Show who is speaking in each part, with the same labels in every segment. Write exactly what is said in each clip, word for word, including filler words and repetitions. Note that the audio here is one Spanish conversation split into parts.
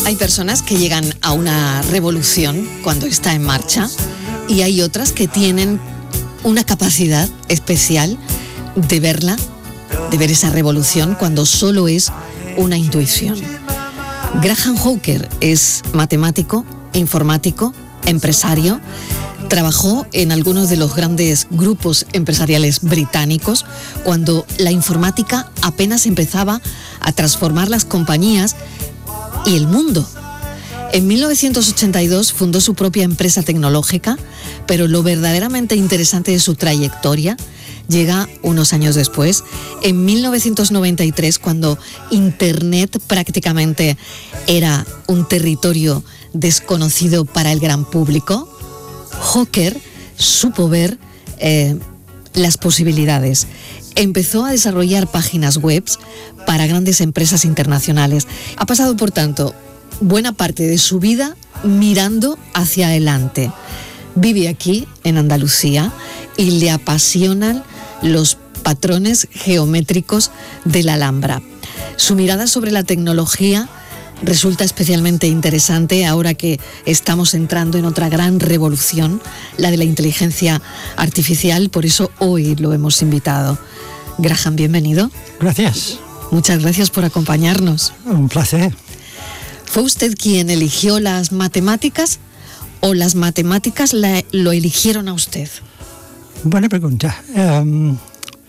Speaker 1: Hay personas que llegan a una revolución cuando está en marcha y hay otras que tienen una capacidad especial de verla, de ver esa revolución cuando solo es una intuición. Graham Hawker es matemático, informático, empresario. Trabajó en algunos de los grandes grupos empresariales británicos cuando la informática apenas empezaba a transformar las compañías y el mundo. En mil novecientos ochenta y dos fundó su propia empresa tecnológica, pero lo verdaderamente interesante de su trayectoria llega unos años después, en mil novecientos noventa y tres, cuando Internet prácticamente era un territorio desconocido para el gran público. Hawker supo ver eh, las posibilidades. Empezó a desarrollar páginas web para grandes empresas internacionales. Ha pasado, por tanto, buena parte de su vida mirando hacia adelante. Vive aquí, en Andalucía, y le apasionan los patrones geométricos de la Alhambra. Su mirada sobre la tecnología resulta especialmente interesante ahora que estamos entrando en otra gran revolución, la de la inteligencia artificial. Por eso hoy lo hemos invitado. Graham, bienvenido.
Speaker 2: Gracias.
Speaker 1: Muchas gracias por acompañarnos.
Speaker 2: Un placer.
Speaker 1: ¿Fue usted quien eligió las matemáticas o las matemáticas la, lo eligieron a usted?
Speaker 2: Buena pregunta. Um,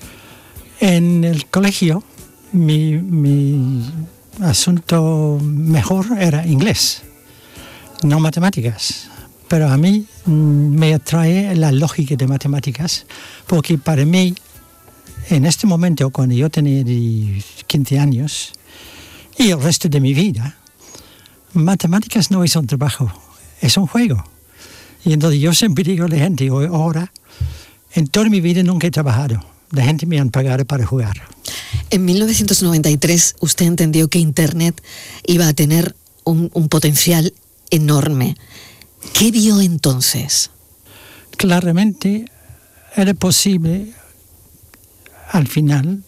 Speaker 2: en el colegio, mi, mi asunto mejor era inglés, no matemáticas. Pero a mí me atrae la lógica de matemáticas, porque para mí, en este momento, cuando yo tenía quince años, y el resto de mi vida, matemáticas no es un trabajo, es un juego. Y entonces yo siempre digo a la gente, ahora, en toda mi vida nunca he trabajado. La gente me han pagado para jugar.
Speaker 1: En mil novecientos noventa y tres usted entendió que Internet iba a tener un, un potencial enorme. ¿Qué vio entonces?
Speaker 2: Claramente era posible, al final,